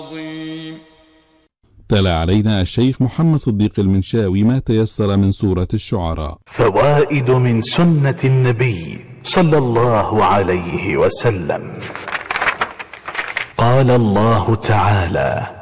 تلا علينا الشيخ محمد صديق المنشاوي ما تيسر من سورة الشعراء. فوائد من سنة النبي صلى الله عليه وسلم. قال الله تعالى: